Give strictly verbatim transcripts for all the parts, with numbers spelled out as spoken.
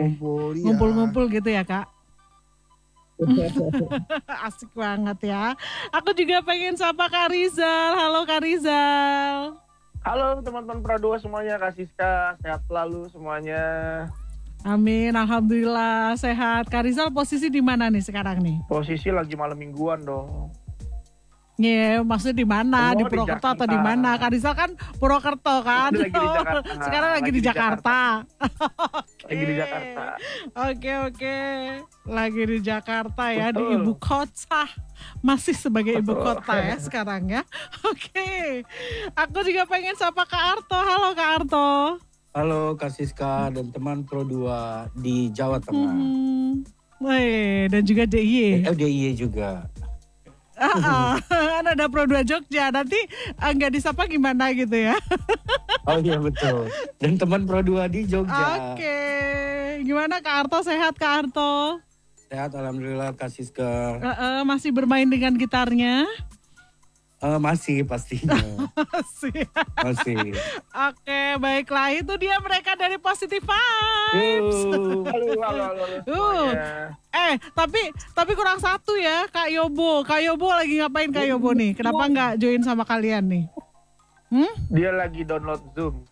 Ngumpul-ngumpul, iya. Ngumpul-ngumpul gitu ya Kak. Asik banget ya. Aku juga pengen sapa Kak Rizal. Halo Kak Rizal. Halo teman-teman Pradua semuanya, Kak Siska, sehat selalu semuanya. Amin, alhamdulillah sehat. Kak Rizal posisi di mana nih sekarang nih? Posisi lagi malam mingguan dong. Iya, yeah, maksudnya di mana? Oh, di di Purwokerto atau Jakarta. di mana? Kak Rizal kan Purwokerto kan? Lagi di Jakarta. Sekarang lagi, Lagi di di Jakarta. Lagi di Jakarta. Oke oke, lagi di Jakarta ya, di Betul. ibu kota. Masih sebagai ibu Betul. kota ya sekarang ya. Oke, aku juga pengen sapa Kak Arto. Halo Kak Arto. Halo Kak Siska dan teman Pro dua di Jawa Tengah. Hmm. Weh, dan juga D I Y. Eh, D I Y juga. Ah, ah. Kan ada Pro dua Jogja, nanti ah, nggak disapa gimana gitu ya. Oh iya betul. Dan teman Pro dua di Jogja. Oke, gimana Kak Arto, sehat Kak Arto? Sehat alhamdulillah Kak Siska. Uh, uh, masih bermain dengan gitarnya? Eh, masih pastinya. Masih. Masih. Oke, baiklah, itu dia mereka dari Positive Vibes. Yuh. Halo, halo, halo, halo Uh, semuanya. eh, tapi tapi kurang satu ya, Kak Yobo. Kak Yobo lagi ngapain Kak Yobo nih? Kenapa nggak join sama kalian nih? Hmm? Dia lagi download Zoom.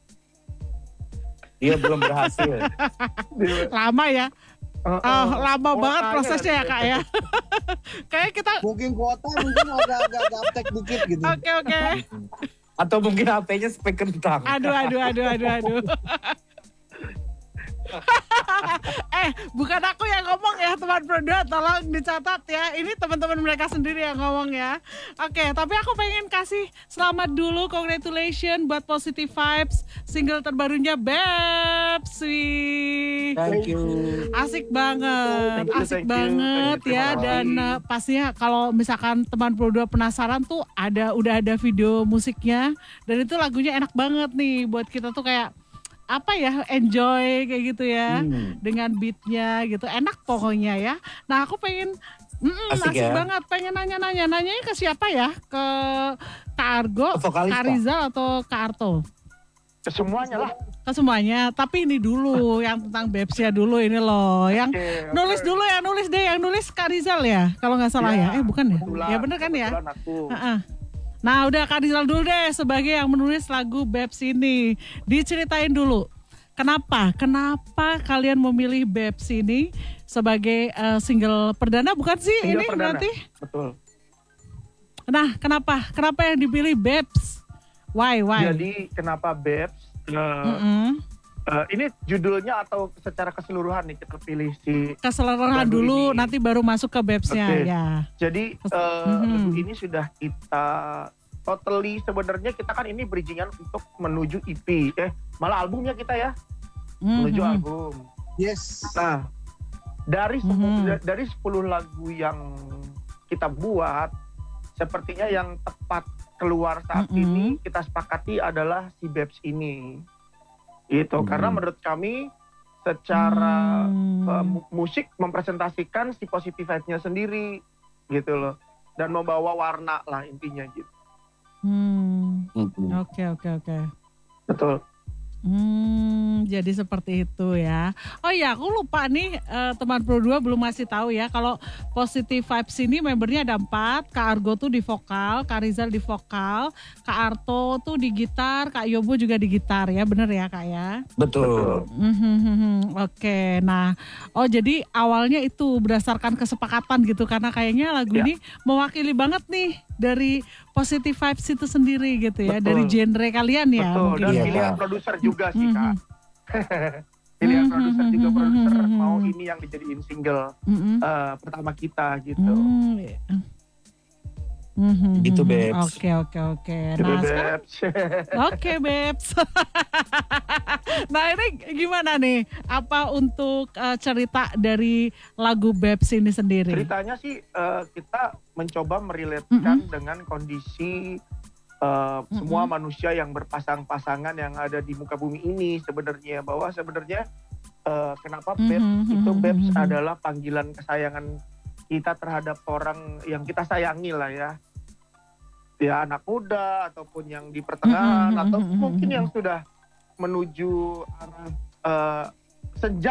Dia belum berhasil. Dia- Lama ya? Uh, uh, Oh, lama kuotanya banget prosesnya ya Kak ya. Kayak kita, Mungkin kuota mungkin agak-agak gaptek dikit gitu. oke oke. Atau mungkin H P-nya spek kentang. Aduh aduh aduh aduh aduh. eh, bukan aku yang ngomong ya teman Produa, tolong dicatat ya. Ini teman-teman mereka sendiri yang ngomong ya. Oke, tapi aku pengen kasih selamat dulu, congratulations buat Positive Vibes single terbarunya Bebsi. Thank you. Asik banget, Thank you, asik thank you, banget thank you, ya. terima Dan kasih. uh, pastinya kalau misalkan teman Produa penasaran tuh ada udah ada video musiknya, dan itu lagunya enak banget nih buat kita tuh kayak apa ya, enjoy kayak gitu ya, Hmm. dengan beatnya gitu, enak pokoknya ya. Nah aku pengen mm, Asik asik ya. banget, pengen nanya-nanya, nanyanya ke siapa ya? Ke Kak Argo, Ke vokalis, Kak Pak. Rizal atau Kak Arto? Semuanya lah. Ke semuanya, tapi ini dulu yang tentang Bebsnya dulu ini loh, yang Oke, oke. nulis dulu ya, nulis deh, yang nulis Kak Rizal ya, kalau nggak salah ya. Eh bukan ya? kebetulan, Ya bener kan ya? kebetulan aku. Heeh. Nah udah Kak Rizal dulu deh sebagai yang menulis lagu Bebs ini. Diceritain dulu, kenapa? Kenapa kalian memilih Bebs ini sebagai eh, single perdana, bukan sih Single ini perdana. berarti? Betul. Nah kenapa? Kenapa yang dipilih Bebs? Why? Why? Jadi kenapa Bebs? Eh, Mm-mm. eh, ini judulnya atau secara keseluruhan nih kita pilih si. Keseluruhan Lagu dulu, ini. nanti baru masuk ke Bebsnya Oke. ya. Jadi Kes- eh, Mhm. lagu ini sudah kita totally, sebenarnya kita kan ini bridgingan untuk menuju E P, eh malah albumnya kita ya, menuju Mhm. album. Yes. Nah, dari sepuluh, Mhm. dari sepuluh lagu yang kita buat, sepertinya yang tepat keluar saat Mhm. ini kita sepakati adalah si Bebs ini. Itu Mhm. karena menurut kami secara Hmm. uh, mu- musik mempresentasikan si positive vibe-nya sendiri gitu loh, dan membawa warna lah intinya gitu. Hmm. Mhm. Oke oke oke. Betul. Hmm, jadi seperti itu ya. Oh iya, aku lupa nih, eh, teman Pro dua belum masih tahu ya kalau Positive Vibes ini membernya ada empat. Kak Argo tuh di vokal, Kak Rizal di vokal, Kak Arto tuh di gitar, Kak Yobo juga di gitar ya, bener ya Kak ya? Betul. Mhm, Oke, nah, oh jadi awalnya itu berdasarkan kesepakatan gitu, karena kayaknya lagu Ya. ini mewakili banget nih dari Positive Vibes itu sendiri gitu ya, Betul. dari genre kalian ya Betul. mungkin Dan Iya, ya. pilihan Kak. produser juga sih Mhm. Kak. Pilihan Mhm, produser juga, mhm, produser mhm. mau ini yang dijadiin single Mhm. uh, pertama kita gitu. Hmm, iya. Mhm, Gitu, mhm. Bebs. Oke oke oke. Gitu, Nah sekarang, Bebs. oke Bebs. Nah ini gimana nih? Apa untuk eh, cerita dari lagu Bebs ini sendiri? Ceritanya sih uh, kita mencoba merelatekan Mhm. dengan kondisi uh, semua manusia yang berpasang-pasangan yang ada di muka bumi ini sebenarnya, bahwa sebenarnya uh, kenapa Bebs Mhm, itu mhm, Bebs mhm. adalah panggilan kesayangan kita terhadap orang yang kita sayangi lah ya. Ya anak muda ataupun yang di pertengahan Mhm, mhm, atau mhm, mungkin mhm. yang sudah menuju arah uh, senja